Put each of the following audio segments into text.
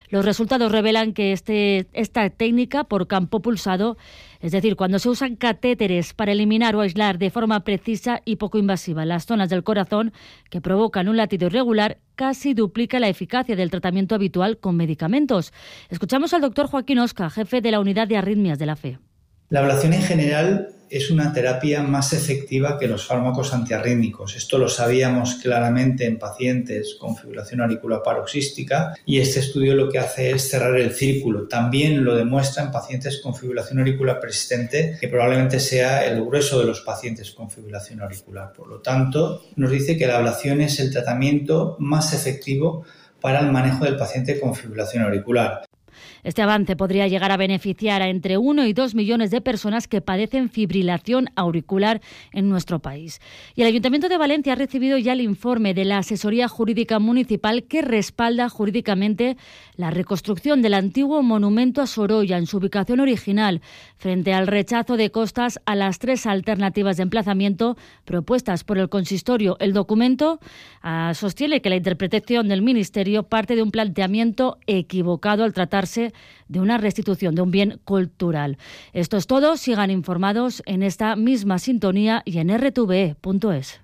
Los resultados revelan que esta técnica por campo pulsado, es decir, cuando se usan catéteres para eliminar o aislar de forma precisa y poco invasiva las zonas del corazón que provocan un latido irregular, casi duplica la eficacia del tratamiento habitual con medicamentos. Escuchamos al doctor Joaquín Osca, jefe de la Unidad de Arritmias de la FE. La ablación en general es una terapia más efectiva que los fármacos antiarrítmicos. Esto lo sabíamos claramente en pacientes con fibrilación auricular paroxística y este estudio lo que hace es cerrar el círculo. También lo demuestra en pacientes con fibrilación auricular persistente, que probablemente sea el grueso de los pacientes con fibrilación auricular. Por lo tanto, nos dice que la ablación es el tratamiento más efectivo para el manejo del paciente con fibrilación auricular. Este avance podría llegar a beneficiar a entre 1 y 2 millones de personas que padecen fibrilación auricular en nuestro país. Y el Ayuntamiento de Valencia ha recibido ya el informe de la Asesoría Jurídica Municipal que respalda jurídicamente la reconstrucción del antiguo monumento a Sorolla en su ubicación original, frente al rechazo de Costas a las 3 alternativas de emplazamiento propuestas por el consistorio. El documento sostiene que la interpretación del Ministerio parte de un planteamiento equivocado al tratarse de una restitución de un bien cultural. Esto es todo. Sigan informados en esta misma sintonía y en rtve.es.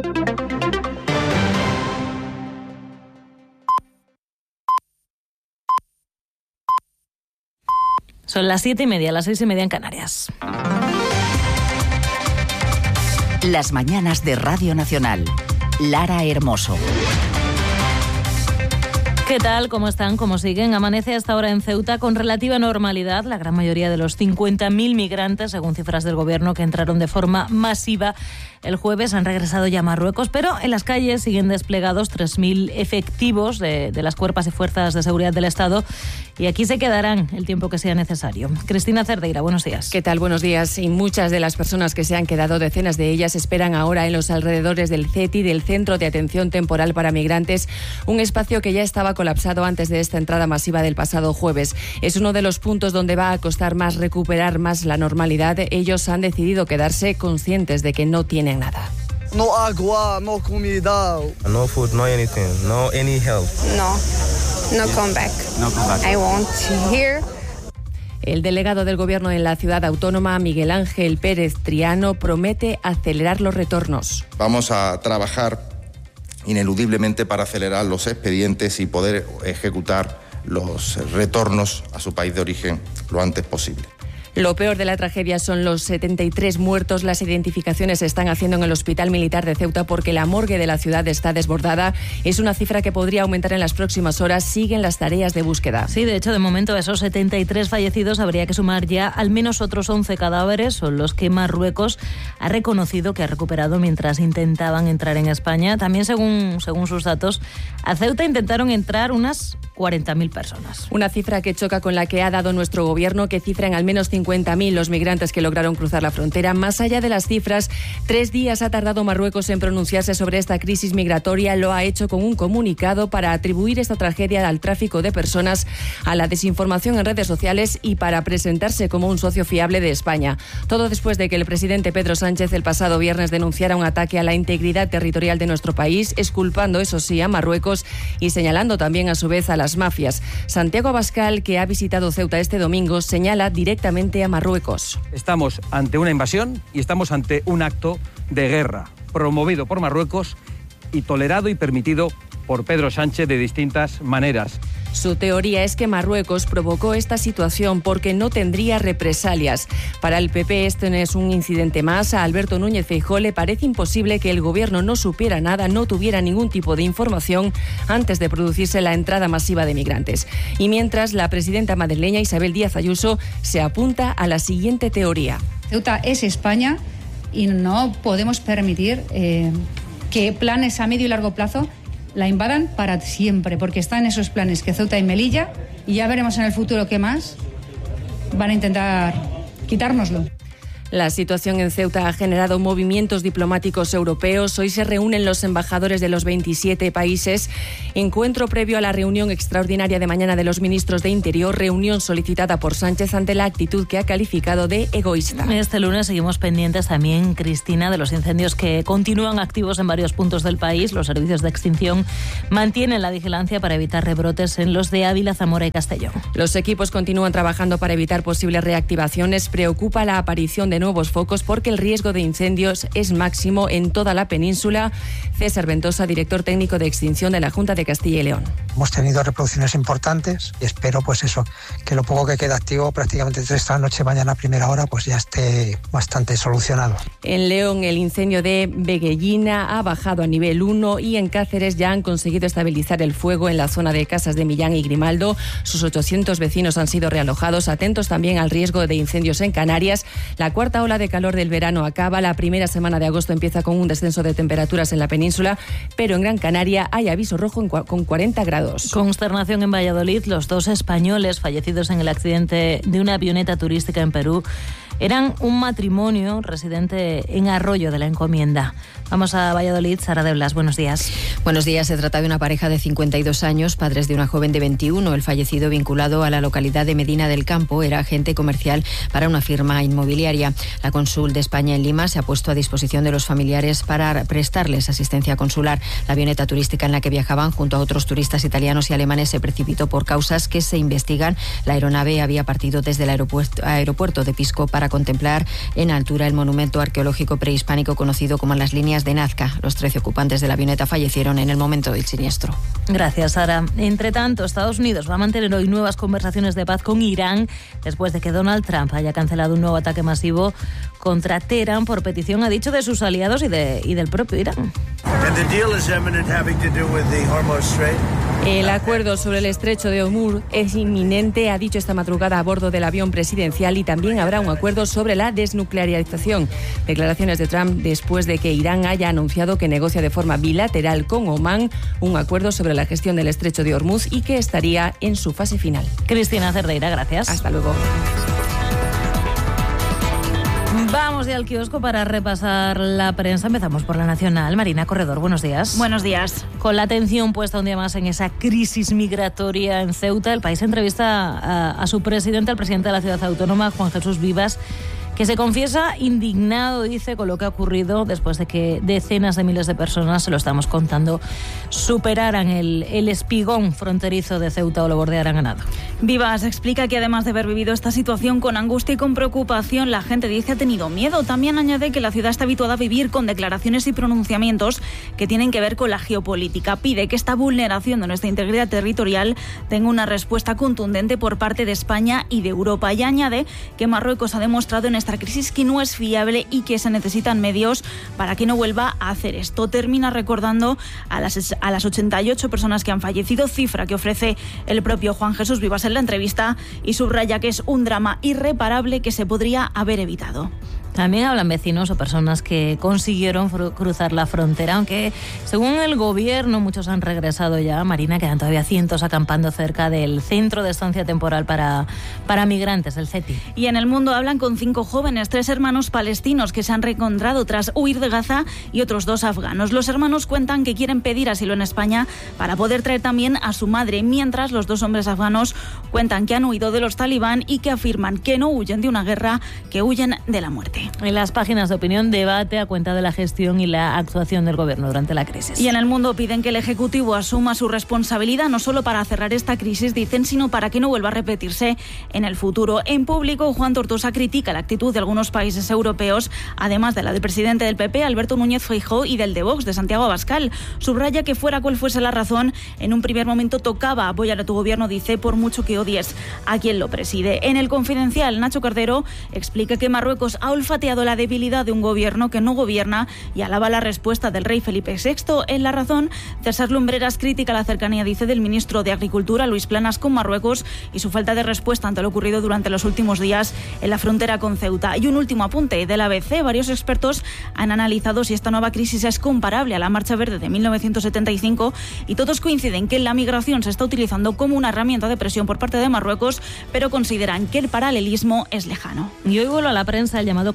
Son las 7:30, las 6:30 en Canarias. Las mañanas de Radio Nacional. Lara Hermoso. ¿Qué tal? ¿Cómo están? ¿Cómo siguen? Amanece hasta ahora en Ceuta con relativa normalidad. La gran mayoría de los 50.000 migrantes, según cifras del Gobierno, que entraron de forma masiva el jueves, han regresado ya a Marruecos, pero en las calles siguen desplegados 3.000 efectivos de las cuerpos y fuerzas de seguridad del Estado y aquí se quedarán el tiempo que sea necesario. Cristina Cerdeira, buenos días. ¿Qué tal? Buenos días. Y muchas de las personas que se han quedado, decenas de ellas, esperan ahora en los alrededores del CETI, del Centro de Atención Temporal para Migrantes, un espacio que ya estaba colapsado antes de esta entrada masiva del pasado jueves. Es uno de los puntos donde va a costar más recuperar más la normalidad. Ellos han decidido quedarse conscientes de que no tienen nada. No agua, no comida. No food, no anything, no any help. No come back. No come back. I want to hear. El delegado del Gobierno en la ciudad autónoma, Miguel Ángel Pérez Triano, promete acelerar los retornos. Vamos a trabajar ineludiblemente para acelerar los expedientes y poder ejecutar los retornos a su país de origen lo antes posible. Lo peor de la tragedia son los 73 muertos. Las identificaciones se están haciendo en el Hospital Militar de Ceuta porque la morgue de la ciudad está desbordada. Es una cifra que podría aumentar en las próximas horas. Siguen las tareas de búsqueda. Sí, de hecho, de momento a esos 73 fallecidos habría que sumar ya al menos otros 11 cadáveres. Son los que Marruecos ha reconocido que ha recuperado mientras intentaban entrar en España. También, según sus datos, a Ceuta intentaron entrar unas 40.000 personas. Una cifra que choca con la que ha dado nuestro Gobierno, que cifra en al menos 50.000 los migrantes que lograron cruzar la frontera. Más allá de las cifras, 3 días ha tardado Marruecos en pronunciarse sobre esta crisis migratoria. Lo ha hecho con un comunicado para atribuir esta tragedia al tráfico de personas, a la desinformación en redes sociales y para presentarse como un socio fiable de España. Todo después de que el presidente Pedro Sánchez el pasado viernes denunciara un ataque a la integridad territorial de nuestro país, exculpando, eso sí, a Marruecos y señalando también a su vez a las mafias. Santiago Abascal, que ha visitado Ceuta este domingo, señala directamente a Marruecos. Estamos ante una invasión y estamos ante un acto de guerra promovido por Marruecos y tolerado y permitido por Pedro Sánchez de distintas maneras. Su teoría es que Marruecos provocó esta situación porque no tendría represalias. Para el PP esto no es un incidente más. A Alberto Núñez Feijóo le parece imposible que el Gobierno no supiera nada, no tuviera ningún tipo de información antes de producirse la entrada masiva de migrantes. Y mientras, la presidenta madrileña Isabel Díaz Ayuso se apunta a la siguiente teoría. Ceuta es España y no podemos permitir que planes a medio y largo plazo la invadan para siempre, porque están esos planes que Ceuta y Melilla, y ya veremos en el futuro qué más van a intentar quitárnoslo. La situación en Ceuta ha generado movimientos diplomáticos europeos. Hoy se reúnen los embajadores de los 27 países. Encuentro previo a la reunión extraordinaria de mañana de los ministros de Interior, reunión solicitada por Sánchez ante la actitud que ha calificado de egoísta. Este lunes seguimos pendientes también, Cristina, de los incendios que continúan activos en varios puntos del país. Los servicios de extinción mantienen la vigilancia para evitar rebrotes en los de Ávila, Zamora y Castellón. Los equipos continúan trabajando para evitar posibles reactivaciones. Preocupa la aparición de nuevos focos porque el riesgo de incendios es máximo en toda la península. César Ventosa, director técnico de extinción de la Junta de Castilla y León. Hemos tenido reproducciones importantes y espero que lo poco que queda activo prácticamente desde esta noche, mañana a primera hora, pues ya esté bastante solucionado. En León el incendio de Beguellina ha bajado a nivel 1 y en Cáceres ya han conseguido estabilizar el fuego en la zona de Casas de Millán y Grimaldo. Sus 800 vecinos han sido realojados. Atentos también al riesgo de incendios en Canarias. La cuarta ola de calor del verano acaba. La primera semana de agosto empieza con un descenso de temperaturas en la península, pero en Gran Canaria hay aviso rojo con 40 grados. Consternación en Valladolid. Los 2 españoles fallecidos en el accidente de una avioneta turística en Perú eran un matrimonio residente en Arroyo de la Encomienda. Vamos a Valladolid. Sara de Blas, buenos días. Buenos días. Se trata de una pareja de 52 años, padres de una joven de 21. El fallecido, vinculado a la localidad de Medina del Campo, era agente comercial para una firma inmobiliaria. La cónsul de España en Lima se ha puesto a disposición de los familiares para prestarles asistencia consular. La avioneta turística en la que viajaban junto a otros turistas italianos y alemanes se precipitó por causas que se investigan. La aeronave había partido desde el aeropuerto de Pisco para contemplar en altura el monumento arqueológico prehispánico conocido como las líneas de Nazca. Los 13 ocupantes de la avioneta fallecieron en el momento del siniestro. Gracias, Sara. Entre tanto, Estados Unidos va a mantener hoy nuevas conversaciones de paz con Irán después de que Donald Trump haya cancelado un nuevo ataque masivo contra Teherán por petición, ha dicho, de sus aliados y del propio Irán. El acuerdo sobre el estrecho de Hormuz es inminente, ha dicho esta madrugada a bordo del avión presidencial, y también habrá un acuerdo sobre la desnuclearización. Declaraciones de Trump después de que Irán haya anunciado que negocia de forma bilateral con Omán un acuerdo sobre la gestión del estrecho de Hormuz y que estaría en su fase final. Cristina Cerdeira, gracias. Hasta luego. Vamos ya al kiosco para repasar la prensa. Empezamos por La Nacional. Marina Corredor, buenos días. Buenos días. Con la atención puesta un día más en esa crisis migratoria en Ceuta, El País entrevista a su presidente, al presidente de la ciudad autónoma, Juan Jesús Vivas, que se confiesa indignado, dice, con lo que ha ocurrido después de que decenas de miles de personas, se lo estamos contando, superaran el espigón fronterizo de Ceuta o lo bordearan a nado. Vivas explica que además de haber vivido esta situación con angustia y con preocupación, la gente dice ha tenido miedo. También añade que la ciudad está habituada a vivir con declaraciones y pronunciamientos que tienen que ver con la geopolítica. Pide que esta vulneración de nuestra integridad territorial tenga una respuesta contundente por parte de España y de Europa. Y añade que Marruecos ha demostrado en esta crisis que no es fiable y que se necesitan medios para que no vuelva a hacer esto. Termina recordando a las 88 personas que han fallecido, cifra que ofrece el propio Juan Jesús Vivas en la entrevista, y subraya que es un drama irreparable que se podría haber evitado. También hablan vecinos o personas que consiguieron cruzar la frontera, aunque según el gobierno muchos han regresado ya. Marina, quedan todavía cientos acampando cerca del centro de estancia temporal para migrantes, el CETI. Y en El Mundo hablan con 5 jóvenes, 3 hermanos palestinos que se han reencontrado tras huir de Gaza y otros 2 afganos. Los hermanos cuentan que quieren pedir asilo en España para poder traer también a su madre, mientras los 2 hombres afganos cuentan que han huido de los talibán y que afirman que no huyen de una guerra, que huyen de la muerte. En las páginas de opinión, debate a cuenta de la gestión y la actuación del gobierno durante la crisis. Y en El Mundo piden que el Ejecutivo asuma su responsabilidad, no solo para cerrar esta crisis, dicen, sino para que no vuelva a repetirse en el futuro. En Público, Juan Tortosa critica la actitud de algunos países europeos, además de la del presidente del PP, Alberto Núñez Feijóo, y del de Vox, de Santiago Abascal. Subraya que fuera cual fuese la razón, en un primer momento tocaba apoyar a tu gobierno, dice, por mucho que odies a quien lo preside. En El Confidencial, Nacho Cardero explica que Marruecos ha olfateado la debilidad de un gobierno que no gobierna y alaba la respuesta del rey Felipe VI. En La Razón, César Lumbreras critica la cercanía, dice, del ministro de Agricultura, Luis Planas, con Marruecos y su falta de respuesta ante lo ocurrido durante los últimos días en la frontera con Ceuta. Y un último apunte del ABC. Varios expertos han analizado si esta nueva crisis es comparable a la Marcha Verde de 1975 y todos coinciden que la migración se está utilizando como una herramienta de presión por parte de Marruecos, pero consideran que el paralelismo es lejano. Y hoy vuelvo a la prensa el llamado caso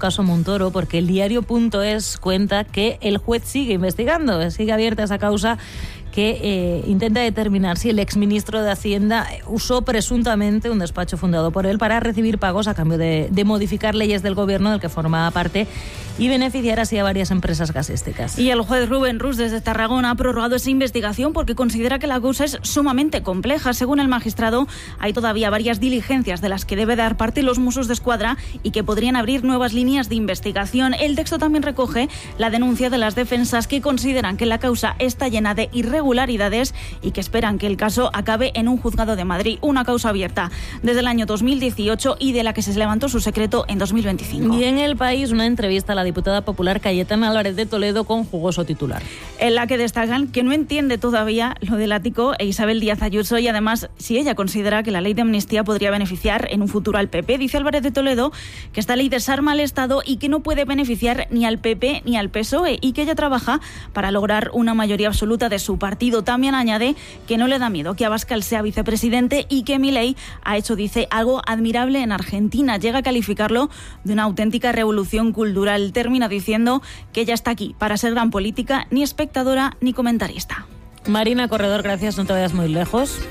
caso Montoro, porque el diario.es cuenta que el juez sigue investigando, sigue abierta esa causa que intenta determinar si el exministro de Hacienda usó presuntamente un despacho fundado por él para recibir pagos a cambio de modificar leyes del gobierno del que formaba parte y beneficiar así a varias empresas gasísticas. Y el juez Rubén Rus desde Tarragona ha prorrogado esa investigación porque considera que la causa es sumamente compleja. Según el magistrado, hay todavía varias diligencias de las que debe dar parte los Mossos d'Esquadra y que podrían abrir nuevas líneas de investigación. El texto también recoge la denuncia de las defensas que consideran que la causa está llena de irregularidades y que esperan que el caso acabe en un juzgado de Madrid, una causa abierta desde el año 2018 y de la que se levantó su secreto en 2025. Y en El País, una entrevista a la diputada popular Cayetana Álvarez de Toledo con jugoso titular, en la que destacan que no entiende todavía lo del ático e Isabel Díaz Ayuso y además si ella considera que la ley de amnistía podría beneficiar en un futuro al PP. Dice Álvarez de Toledo que esta ley desarma al Estado y que no puede beneficiar ni al PP ni al PSOE y que ella trabaja para lograr una mayoría absoluta de su partido. También añade que no le da miedo que Abascal sea vicepresidente y que Milei ha hecho, dice, algo admirable en Argentina. Llega a calificarlo de una auténtica revolución cultural. Termina diciendo que ella está aquí para ser gran política, ni espectadora ni comentarista. Marina Corredor, gracias, no te vayas muy lejos.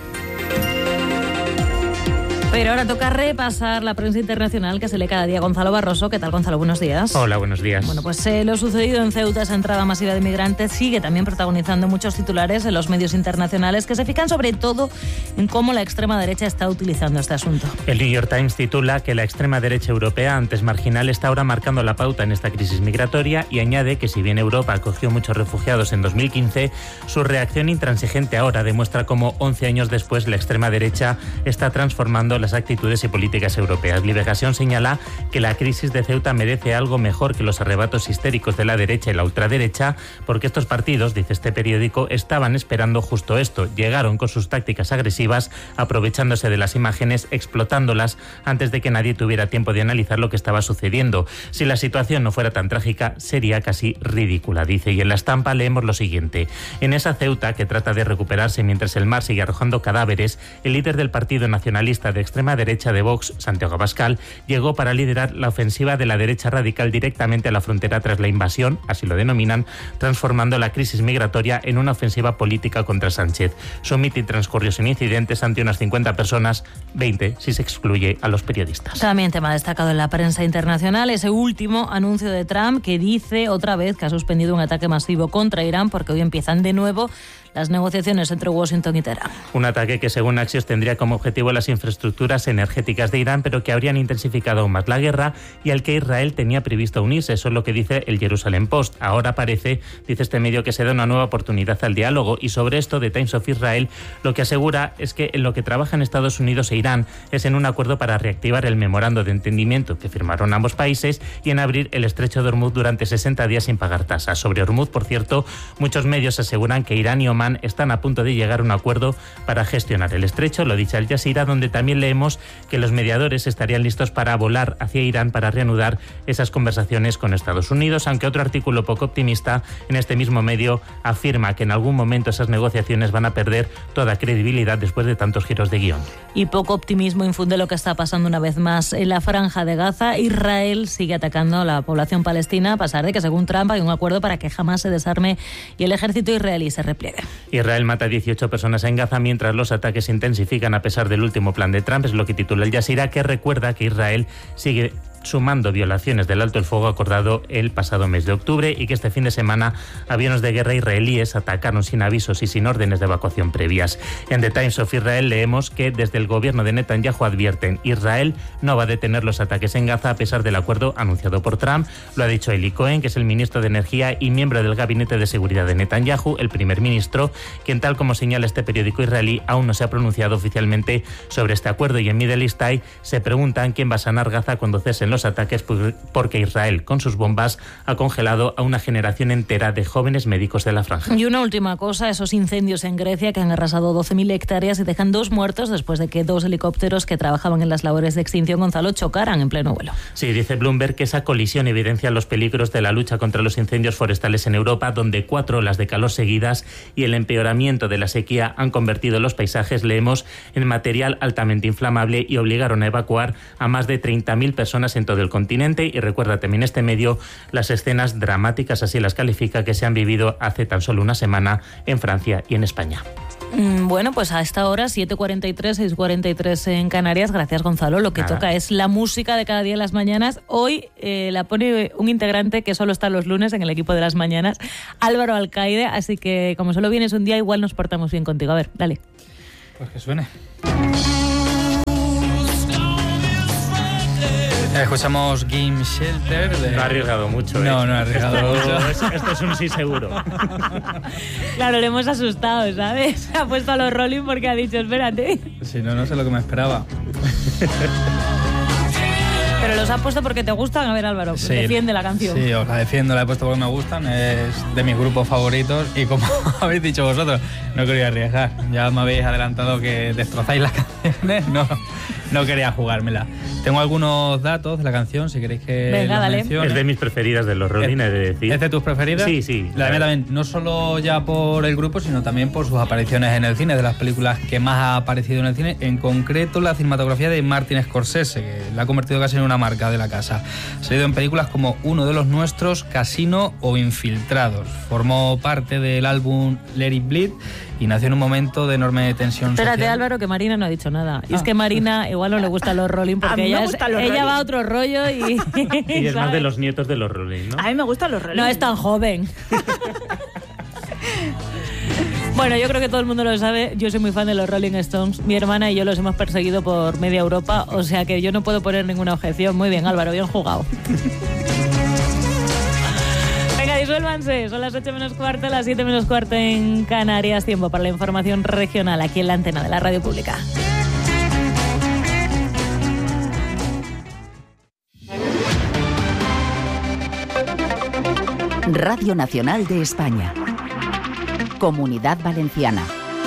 Pero ahora toca repasar la prensa internacional que se lee cada día. Gonzalo Barroso, ¿qué tal, Gonzalo? Buenos días. Hola, buenos días. Bueno, pues lo sucedido en Ceuta, esa entrada masiva de migrantes, sigue también protagonizando muchos titulares en los medios internacionales que se fijan sobre todo en cómo la extrema derecha está utilizando este asunto. El New York Times titula que la extrema derecha europea, antes marginal, está ahora marcando la pauta en esta crisis migratoria y añade que si bien Europa acogió muchos refugiados en 2015, su reacción intransigente ahora demuestra cómo 11 años después la extrema derecha está transformando las actitudes y políticas europeas. Liberación señala que la crisis de Ceuta merece algo mejor que los arrebatos histéricos de la derecha y la ultraderecha, porque estos partidos, dice este periódico, estaban esperando justo esto. Llegaron con sus tácticas agresivas, aprovechándose de las imágenes, explotándolas antes de que nadie tuviera tiempo de analizar lo que estaba sucediendo. Si la situación no fuera tan trágica, sería casi ridícula, dice. Y en la estampa leemos lo siguiente. En esa Ceuta, que trata de recuperarse mientras el mar sigue arrojando cadáveres, el líder del Partido Nacionalista de extrema derecha de Vox, Santiago Abascal, llegó para liderar la ofensiva de la derecha radical directamente a la frontera tras la invasión, así lo denominan, transformando la crisis migratoria en una ofensiva política contra Sánchez. Su mitin transcurrió sin incidentes ante unas 50 personas, 20 si se excluye a los periodistas. También tema destacado en la prensa internacional, ese último anuncio de Trump que dice otra vez que ha suspendido un ataque masivo contra Irán porque hoy empiezan de nuevo las negociaciones entre Washington y Teherán. Un ataque que, según Axios, tendría como objetivo las infraestructuras energéticas de Irán, pero que habrían intensificado aún más la guerra y al que Israel tenía previsto unirse. Eso es lo que dice el Jerusalem Post. Ahora parece, dice este medio, que se da una nueva oportunidad al diálogo, y sobre esto The Times of Israel lo que asegura es que en lo que trabajan Estados Unidos e Irán es en un acuerdo para reactivar el memorando de entendimiento que firmaron ambos países y en abrir el estrecho de Hormuz durante 60 días sin pagar tasas. Sobre Hormuz, por cierto, muchos medios aseguran que Irán y Omán están a punto de llegar a un acuerdo para gestionar el estrecho. Lo dice Al Jazeera, donde también leemos que los mediadores estarían listos para volar hacia Irán para reanudar esas conversaciones con Estados Unidos, aunque otro artículo poco optimista en este mismo medio afirma que en algún momento esas negociaciones van a perder toda credibilidad después de tantos giros de guión. Y poco optimismo infunde lo que está pasando una vez más en la Franja de Gaza. Israel sigue atacando a la población palestina a pesar de que, según Trump, hay un acuerdo para que jamás se desarme y el ejército israelí se repliegue. Israel mata a 18 personas en Gaza mientras los ataques se intensifican a pesar del último plan de Trump, es lo que titula Al Jazeera, que recuerda que Israel sigue sumando violaciones del alto el fuego acordado el pasado mes de octubre y que este fin de semana aviones de guerra israelíes atacaron sin avisos y sin órdenes de evacuación previas. En The Times of Israel leemos que desde el gobierno de Netanyahu advierten: Israel no va a detener los ataques en Gaza a pesar del acuerdo anunciado por Trump. Lo ha dicho Eli Cohen, que es el ministro de Energía y miembro del gabinete de seguridad de Netanyahu, el primer ministro, quien, tal como señala este periódico israelí, aún no se ha pronunciado oficialmente sobre este acuerdo. Y en Middle East Eye se preguntan quién va a sanar Gaza cuando cesen los ataques, porque Israel con sus bombas ha congelado a una generación entera de jóvenes médicos de la franja. Y una última cosa, esos incendios en Grecia que han arrasado 12.000 hectáreas y dejan 2 muertos después de que 2 helicópteros que trabajaban en las labores de extinción, Gonzalo, chocaran en pleno vuelo. Sí, dice Bloomberg que esa colisión evidencia los peligros de la lucha contra los incendios forestales en Europa, donde 4 olas de calor seguidas y el empeoramiento de la sequía han convertido los paisajes, leemos, en material altamente inflamable y obligaron a evacuar a más de 30.000 personas en todo el continente. Y recuerda también este medio las escenas dramáticas, así las califica, que se han vivido hace tan solo una semana en Francia y en España. Bueno, pues a esta hora, 7:43, 6:43 en Canarias. Gracias, Gonzalo. Lo que toca es la música de cada día en las mañanas. Hoy la pone un integrante que solo está los lunes en el equipo de las mañanas, Álvaro Alcaide. Así que como solo vienes un día, igual nos portamos bien contigo. A ver, dale. Pues que suene. Escuchamos Game Shelter. No ha arriesgado mucho. No ha arriesgado mucho. Esto es un sí seguro. Claro, le hemos asustado, ¿sabes? Se ha puesto a los Rolling porque ha dicho, espérate. Sí, no sé lo que me esperaba. Pero los has puesto porque te gustan. A ver, Álvaro, sí, defiende la canción. Sí, os la defiendo, la he puesto porque me gustan. Es de mis grupos favoritos. Y como habéis dicho vosotros, no quería arriesgar. Ya me habéis adelantado que destrozáis las canciones. No quería jugármela. Tengo algunos datos de la canción, si queréis que los mencione. Es de mis preferidas de los Rolling, he de decir. ¿Es de tus preferidas? Sí. La mía también, no solo ya por el grupo, sino también por sus apariciones en el cine, de las películas que más ha aparecido en el cine, en concreto la cinematografía de Martin Scorsese, que la ha convertido casi en una marca de la casa. Ha salido en películas como Uno de los nuestros, Casino o Infiltrados. Formó parte del álbum Let It Bleed y nació en un momento de enorme tensión social. Espérate, Álvaro, que Marina no ha dicho nada. Y es que Marina igual no le gustan los Rolling porque ella va a otro rollo y es más de los nietos de los Rolling, ¿no? A mí me gustan los Rolling. No es tan joven. Bueno, yo creo que todo el mundo lo sabe. Yo soy muy fan de los Rolling Stones. Mi hermana y yo los hemos perseguido por media Europa, o sea que yo no puedo poner ninguna objeción. Muy bien, Álvaro, bien jugado. Venga, disuélvanse. Son las 8:15, las 7:15 en Canarias. Tiempo para la información regional aquí en la antena de la Radio Pública. Radio Nacional de España. Comunidad Valenciana.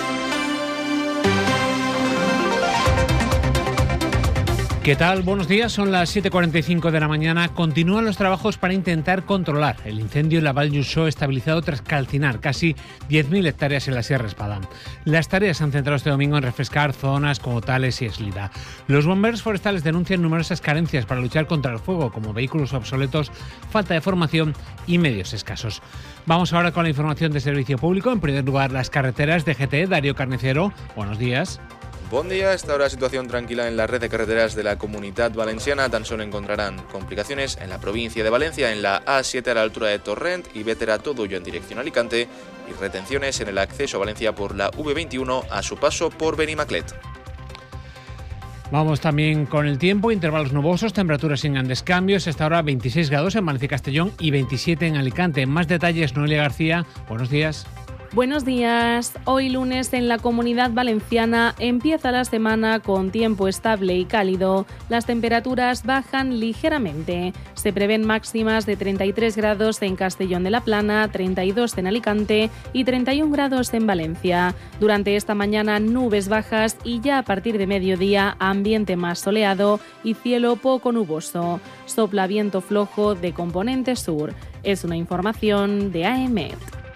¿Qué tal? Buenos días, son las 7:45 de la mañana. Continúan los trabajos para intentar controlar el incendio en la Val Lluçó, estabilizado tras calcinar casi 10.000 hectáreas en la Sierra Espadán. Las tareas se han centrado este domingo en refrescar zonas como Tales y Eslida. Los bomberos forestales denuncian numerosas carencias para luchar contra el fuego, como vehículos obsoletos, falta de formación y medios escasos. Vamos ahora con la información de servicio público. En primer lugar, las carreteras de GT. Darío Carnicero, buenos días. Bon dia, esta hora situación tranquila en la red de carreteras de la Comunidad Valenciana. Tan solo encontrarán complicaciones en la provincia de Valencia, en la A7 a la altura de Torrent y Bétera Todullo en dirección Alicante, y retenciones en el acceso a Valencia por la V21 a su paso por Benimaclet. Vamos también con el tiempo, intervalos nubosos, temperaturas sin grandes cambios. Esta hora 26 grados en Valencia y Castellón y 27 en Alicante. Más detalles, Noelia García, buenos días. Buenos días. Hoy lunes en la Comunidad Valenciana empieza la semana con tiempo estable y cálido. Las temperaturas bajan ligeramente. Se prevén máximas de 33 grados en Castellón de la Plana, 32 en Alicante y 31 grados en Valencia. Durante esta mañana nubes bajas y ya a partir de mediodía ambiente más soleado y cielo poco nuboso. Sopla viento flojo de componente sur. Es una información de AEMET.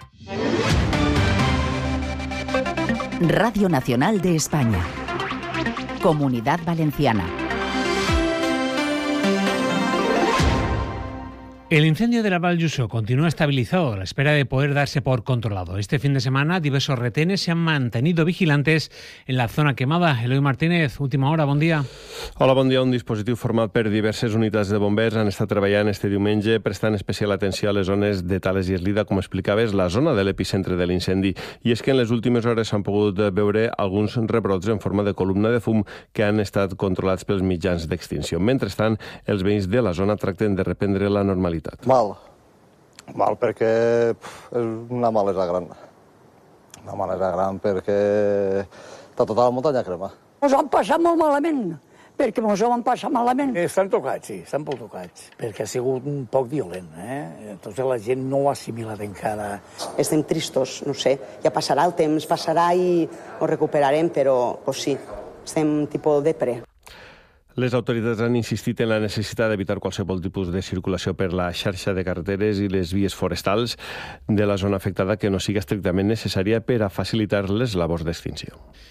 Radio Nacional de España. Comunidad Valenciana. El incendio de la Val Lluçó continúa estabilizado a la espera de poder darse por controlado. Este fin de semana diversos retenes se han mantenido vigilantes en la zona quemada. Eloi Martínez, última hora, bon dia. Hola, bon dia. Un dispositiu format per diverses unitats de bombers han estat treballant este diumenge prestant especial atenció a les zones de Tales i Eslida, com explicaves, la zona de l'epicentre de l'incendi. I és que en les últimes hores s'han pogut veure alguns rebrots en forma de columna de fum que han estat controlats pels mitjans d'extinció. Mentrestant, els veïns de la zona tracten de reprendre la normalitat. Mal perquè és una malesa gran. Una malesa gran perquè està tota la muntanya crema. Ens ho han passat molt malament, perquè ens ho han passat malament. Estan tocats, sí, estan molt tocats, perquè ha sigut un poc violent, Entonces la gent no ho ha assimilat encara. Estem tristos, no sé, ja passarà el temps, passarà i ho recuperarem, però pues sí, estem tipus depre. Les autoritats han insistit en la necessitat d'evitar qualsevol tipus de circulació per la xarxa de carreteres i les vies forestals de la zona afectada que no siga estrictament necessària per a facilitar les labors d'extinció.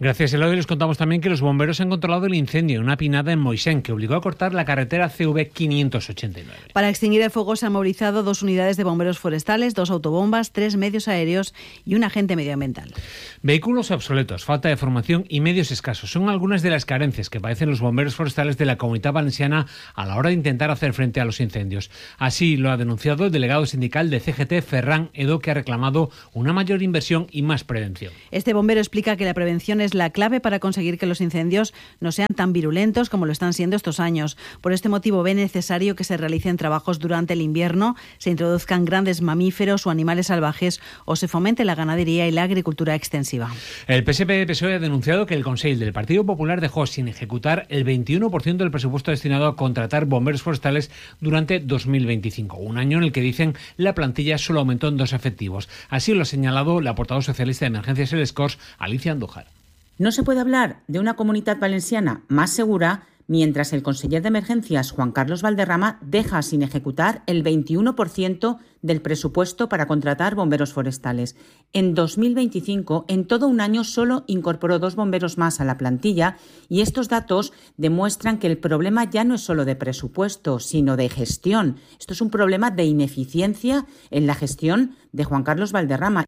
Gracias, Eloy. Les contamos también que los bomberos han controlado el incendio en una pinada en Moixén que obligó a cortar la carretera CV 589. Para extinguir el fuego se han movilizado 2 unidades de bomberos forestales, 2 autobombas, 3 medios aéreos y un agente medioambiental. Vehículos obsoletos, falta de formación y medios escasos son algunas de las carencias que padecen los bomberos forestales de la Comunitat Valenciana a la hora de intentar hacer frente a los incendios. Así lo ha denunciado el delegado sindical de CGT, Ferran Edo, que ha reclamado una mayor inversión y más prevención. Este bombero explica que la prevención es la clave para conseguir que los incendios no sean tan virulentos como lo están siendo estos años. Por este motivo ve necesario que se realicen trabajos durante el invierno, se introduzcan grandes mamíferos o animales salvajes o se fomente la ganadería y la agricultura extensiva. El PSPE-PSOE ha denunciado que el Consell del Partido Popular dejó sin ejecutar el 21% del presupuesto destinado a contratar bomberos forestales durante 2025, un año en el que dicen la plantilla solo aumentó en 2 efectivos. Así lo ha señalado la portavoz socialista de Emergencias y les Corts, Alicia Andújar. No se puede hablar de una Comunitat Valenciana más segura mientras el conseller de Emergencias, Juan Carlos Valderrama, deja sin ejecutar el 21% del presupuesto para contratar bomberos forestales. En 2025, en todo un año, solo incorporó 2 bomberos más a la plantilla y estos datos demuestran que el problema ya no es solo de presupuesto, sino de gestión. Esto es un problema de ineficiencia en la gestión de Juan Carlos Valderrama.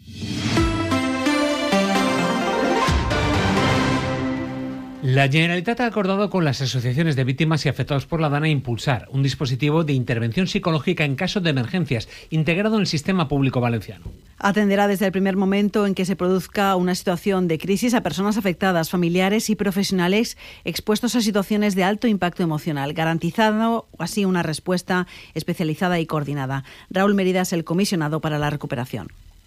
La Generalitat ha acordado con las asociaciones de víctimas y afectados por la DANA impulsar un dispositivo de intervención psicológica en caso de emergencias, integrado en el sistema público valenciano. Atenderá desde el primer momento en que se produzca una situación de crisis a personas afectadas, familiares y profesionales expuestos a situaciones de alto impacto emocional, garantizando así una respuesta especializada y coordinada. Raúl Mérida es el comisionado para la recuperación.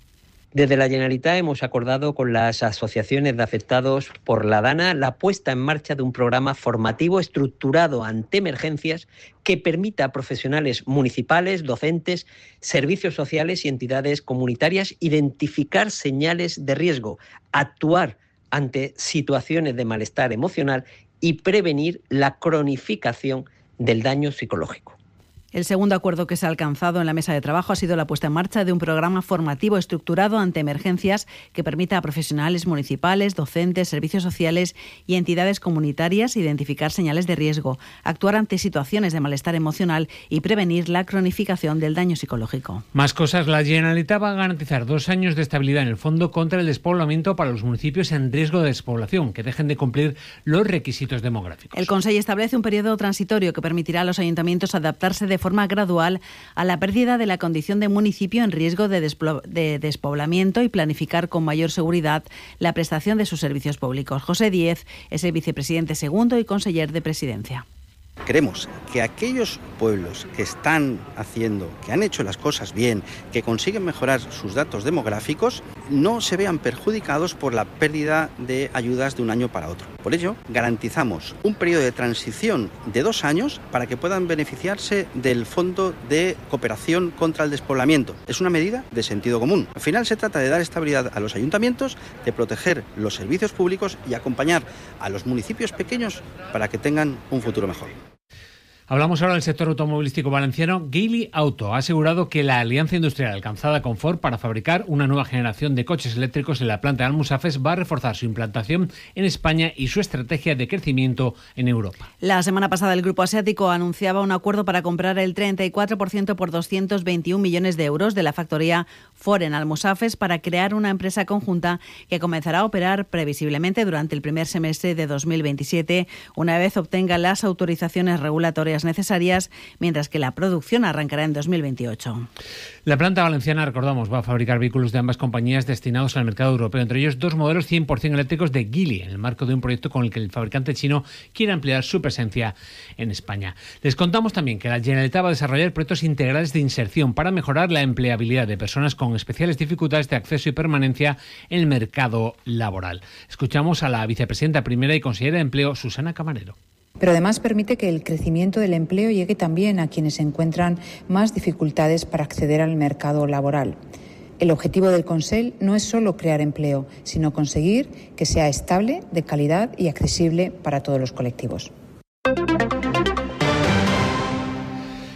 Desde la Generalitat hemos acordado con las asociaciones de afectados por la DANA la puesta en marcha de un programa formativo estructurado ante emergencias que permita a profesionales municipales, docentes, servicios sociales y entidades comunitarias identificar señales de riesgo, actuar ante situaciones de malestar emocional y prevenir la cronificación del daño psicológico. El segundo acuerdo que se ha alcanzado en la mesa de trabajo ha sido la puesta en marcha de un programa formativo estructurado ante emergencias que permita a profesionales municipales, docentes, servicios sociales y entidades comunitarias identificar señales de riesgo, actuar ante situaciones de malestar emocional y prevenir la cronificación del daño psicológico. Más cosas. La Generalitat va a garantizar 2 años de estabilidad en el Fondo contra el Despoblamiento para los municipios en riesgo de despoblación que dejen de cumplir los requisitos demográficos. El Consell establece un periodo transitorio que permitirá a los ayuntamientos adaptarse de forma gradual a la pérdida de la condición de municipio en riesgo de despoblamiento y planificar con mayor seguridad la prestación de sus servicios públicos. José Díez es el vicepresidente segundo y conseller de Presidencia. Queremos que aquellos pueblos que están haciendo, que han hecho las cosas bien, que consiguen mejorar sus datos demográficos, no se vean perjudicados por la pérdida de ayudas de un año para otro. Por ello, garantizamos un periodo de transición de 2 años para que puedan beneficiarse del Fondo de Cooperación contra el Despoblamiento. Es una medida de sentido común. Al final se trata de dar estabilidad a los ayuntamientos, de proteger los servicios públicos y acompañar a los municipios pequeños para que tengan un futuro mejor. Hablamos ahora del sector automovilístico valenciano. Geely Auto ha asegurado que la alianza industrial alcanzada con Ford para fabricar una nueva generación de coches eléctricos en la planta de Almusafes va a reforzar su implantación en España y su estrategia de crecimiento en Europa. La semana pasada el grupo asiático anunciaba un acuerdo para comprar el 34% por 221 millones de euros de la factoría Ford en Almusafes para crear una empresa conjunta que comenzará a operar previsiblemente durante el primer semestre de 2027, una vez obtenga las autorizaciones regulatorias necesarias, mientras que la producción arrancará en 2028. La planta valenciana, recordamos, va a fabricar vehículos de ambas compañías destinados al mercado europeo, entre ellos 2 modelos 100% eléctricos de Geely, en el marco de un proyecto con el que el fabricante chino quiere ampliar su presencia en España. Les contamos también que la Generalitat va a desarrollar proyectos integrales de inserción para mejorar la empleabilidad de personas con especiales dificultades de acceso y permanencia en el mercado laboral. Escuchamos a la vicepresidenta primera y consellera de Empleo, Susana Camarero. Pero además permite que el crecimiento del empleo llegue también a quienes encuentran más dificultades para acceder al mercado laboral. El objetivo del Consell no es solo crear empleo, sino conseguir que sea estable, de calidad y accesible para todos los colectivos.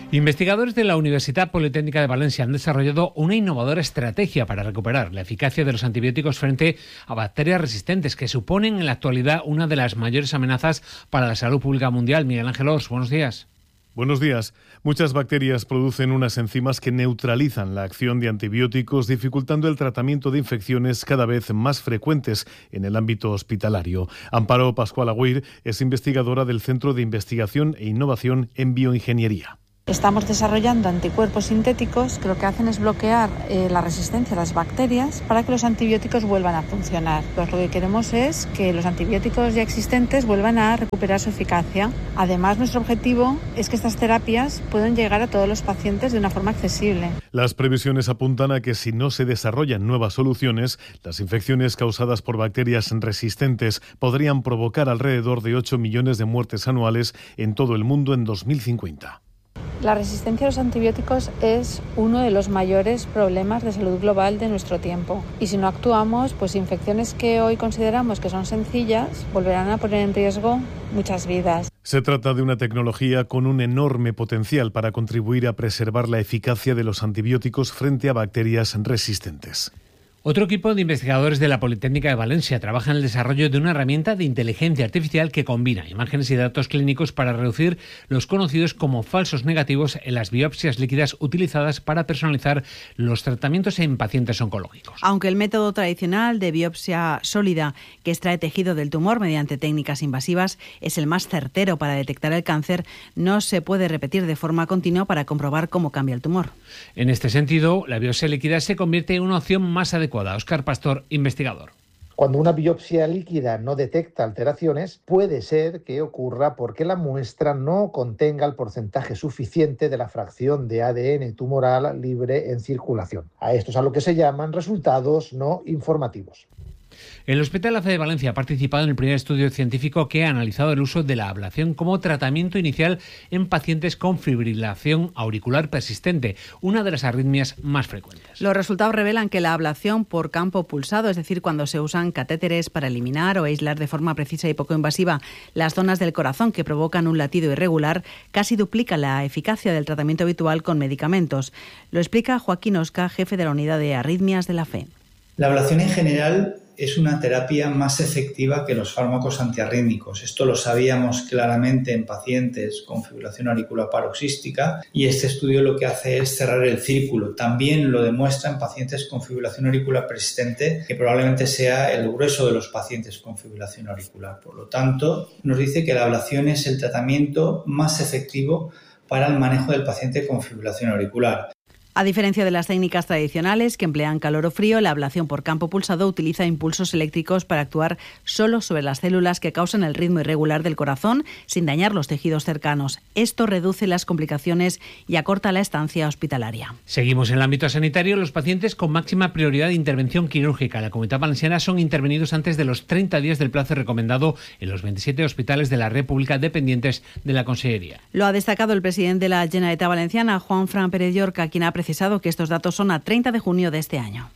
Investigadores de la Universidad Politécnica de Valencia han desarrollado una innovadora estrategia para recuperar la eficacia de los antibióticos frente a bacterias resistentes, que suponen en la actualidad una de las mayores amenazas para la salud pública mundial. Miguel Ángel Ors, buenos días. Buenos días. Muchas bacterias producen unas enzimas que neutralizan la acción de antibióticos, dificultando el tratamiento de infecciones cada vez más frecuentes en el ámbito hospitalario. Amparo Pascual Agüir es investigadora del Centro de Investigación e Innovación en Bioingeniería. Estamos desarrollando anticuerpos sintéticos que lo que hacen es bloquear la resistencia a las bacterias para que los antibióticos vuelvan a funcionar. Pues lo que queremos es que los antibióticos ya existentes vuelvan a recuperar su eficacia. Además, nuestro objetivo es que estas terapias puedan llegar a todos los pacientes de una forma accesible. Las previsiones apuntan a que si no se desarrollan nuevas soluciones, las infecciones causadas por bacterias resistentes podrían provocar alrededor de 8 millones de muertes anuales en todo el mundo en 2050. La resistencia a los antibióticos es uno de los mayores problemas de salud global de nuestro tiempo. Y si no actuamos, pues infecciones que hoy consideramos que son sencillas volverán a poner en riesgo muchas vidas. Se trata de una tecnología con un enorme potencial para contribuir a preservar la eficacia de los antibióticos frente a bacterias resistentes. Otro equipo de investigadores de la Politécnica de Valencia trabaja en el desarrollo de una herramienta de inteligencia artificial que combina imágenes y datos clínicos para reducir los conocidos como falsos negativos en las biopsias líquidas utilizadas para personalizar los tratamientos en pacientes oncológicos. Aunque el método tradicional de biopsia sólida, que extrae tejido del tumor mediante técnicas invasivas, es el más certero para detectar el cáncer, no se puede repetir de forma continua para comprobar cómo cambia el tumor. En este sentido, la biopsia líquida se convierte en una opción más adecuada. Óscar Pastor, investigador. Cuando una biopsia líquida no detecta alteraciones, puede ser que ocurra porque la muestra no contenga el porcentaje suficiente de la fracción de ADN tumoral libre en circulación. A esto es a lo que se llaman resultados no informativos. El Hospital AFE de Valencia ha participado en el primer estudio científico que ha analizado el uso de la ablación como tratamiento inicial en pacientes con fibrilación auricular persistente, una de las arritmias más frecuentes. Los resultados revelan que la ablación por campo pulsado, es decir, cuando se usan catéteres para eliminar o aislar de forma precisa y poco invasiva las zonas del corazón que provocan un latido irregular, casi duplica la eficacia del tratamiento habitual con medicamentos. Lo explica Joaquín Osca, jefe de la unidad de arritmias de la AFE. La ablación en general es una terapia más efectiva que los fármacos antiarrítmicos. Esto lo sabíamos claramente en pacientes con fibrilación auricular paroxística y este estudio lo que hace es cerrar el círculo. También lo demuestra en pacientes con fibrilación auricular persistente, que probablemente sea el grueso de los pacientes con fibrilación auricular. Por lo tanto, nos dice que la ablación es el tratamiento más efectivo para el manejo del paciente con fibrilación auricular. A diferencia de las técnicas tradicionales que emplean calor o frío, la ablación por campo pulsado utiliza impulsos eléctricos para actuar solo sobre las células que causan el ritmo irregular del corazón sin dañar los tejidos cercanos. Esto reduce las complicaciones y acorta la estancia hospitalaria. Seguimos en el ámbito sanitario. Los pacientes con máxima prioridad de intervención quirúrgica en la Comunidad Valenciana son intervenidos antes de los 30 días del plazo recomendado en los 27 hospitales de la red pública dependientes de la Consellería. Lo ha destacado el presidente de la Generalitat Valenciana, Juanfran Pérez Llorca, quien ha precisado que estos datos son a 30 de junio de este año.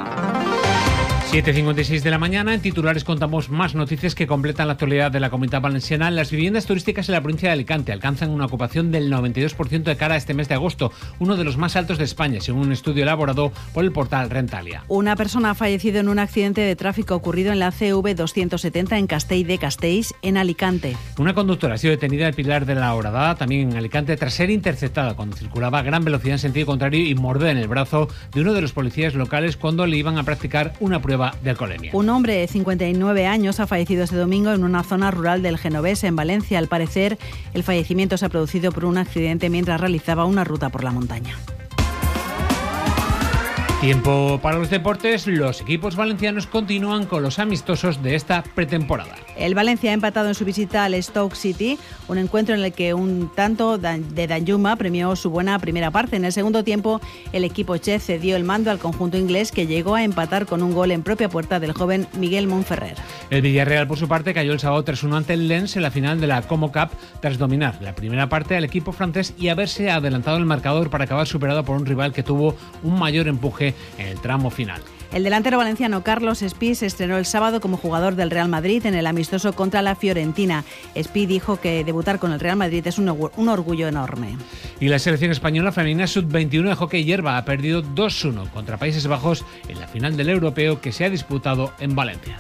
7:56 de la mañana. En titulares contamos más noticias que completan la actualidad de la Comunidad Valenciana. Las viviendas turísticas en la provincia de Alicante alcanzan una ocupación del 92% de cara a este mes de agosto, uno de los más altos de España, según un estudio elaborado por el portal Rentalia. Una persona ha fallecido en un accidente de tráfico ocurrido en la CV 270 en Castell de Castells, en Alicante. Una conductora ha sido detenida en el Pilar de la Horadada, también en Alicante, tras ser interceptada cuando circulaba a gran velocidad en sentido contrario y morder en el brazo de uno de los policías locales cuando le iban a practicar una prueba de alcoholemia. Un hombre de 59 años ha fallecido este domingo en una zona rural del Genovés, en Valencia. Al parecer, el fallecimiento se ha producido por un accidente mientras realizaba una ruta por la montaña. Tiempo para los deportes. Los equipos valencianos continúan con los amistosos de esta pretemporada. El Valencia ha empatado en su visita al Stoke City, un encuentro en el que un tanto de Danjuma premió su buena primera parte. En el segundo tiempo, el equipo che cedió el mando al conjunto inglés, que llegó a empatar con un gol en propia puerta del joven Miguel Monferrer. El Villarreal, por su parte, cayó el sábado 3-1 ante el Lens en la final de la Como Cup, tras dominar la primera parte al equipo francés y haberse adelantado el marcador para acabar superado por un rival que tuvo un mayor empuje en el tramo final. El delantero valenciano Carlos Espí se estrenó el sábado como jugador del Real Madrid en el amistoso amistoso contra la Fiorentina. Espi dijo que debutar con el Real Madrid es un orgullo enorme. Y la selección española femenina sub-21 de hockey hierba ha perdido 2-1 contra Países Bajos en la final del europeo que se ha disputado en Valencia.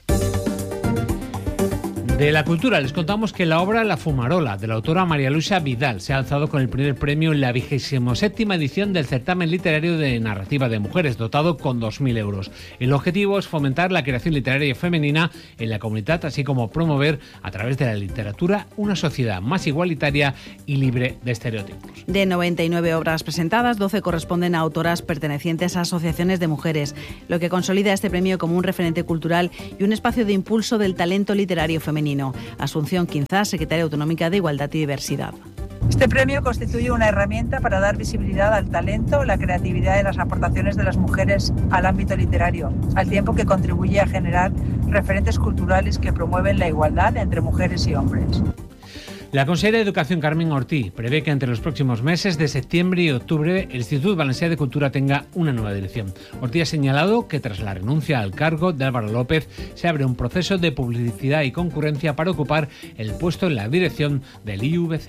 De la cultura les contamos que la obra La Fumarola, de la autora María Luisa Vidal, se ha alzado con el primer premio en la 27ª edición del certamen literario de narrativa de mujeres, dotado con 2.000 euros. El objetivo es fomentar la creación literaria femenina en la comunidad, así como promover, a través de la literatura, una sociedad más igualitaria y libre de estereotipos. De 99 obras presentadas, 12 corresponden a autoras pertenecientes a asociaciones de mujeres, lo que consolida este premio como un referente cultural y un espacio de impulso del talento literario femenino. Asunción Quinzás, secretaria autonómica de Igualdad y Diversidad. Este premio constituye una herramienta para dar visibilidad al talento, la creatividad y las aportaciones de las mujeres al ámbito literario, al tiempo que contribuye a generar referentes culturales que promueven la igualdad entre mujeres y hombres. La consellera de Educación, Carmen Ortí, prevé que entre los próximos meses de septiembre y octubre el Institut Valencià de Cultura tenga una nueva dirección. Ortí ha señalado que tras la renuncia al cargo de Álvaro López se abre un proceso de publicidad y concurrencia para ocupar el puesto en la dirección del IVC.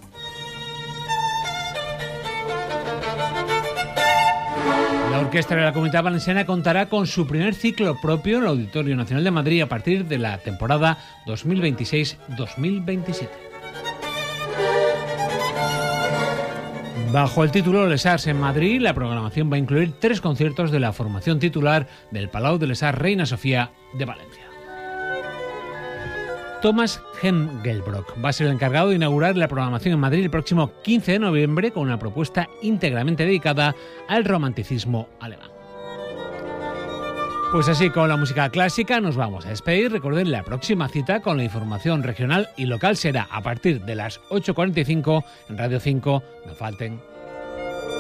La Orquestra de la Comunidad Valenciana contará con su primer ciclo propio en el Auditorio Nacional de Madrid a partir de la temporada 2026-2027. Bajo el título Les Arts en Madrid, la programación va a incluir 3 conciertos de la formación titular del Palau de les Arts Reina Sofía de Valencia. Thomas Hemgelbrock va a ser el encargado de inaugurar la programación en Madrid el próximo 15 de noviembre con una propuesta íntegramente dedicada al romanticismo alemán. Pues así, con la música clásica nos vamos a despedir. Recuerden, la próxima cita con la información regional y local será a partir de las 8:45 en Radio 5. No falten.